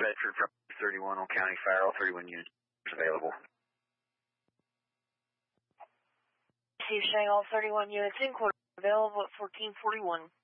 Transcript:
Bedford, 31 on County Fire, all 31 units available. Steve showing all 31 units in quarter available at 1441.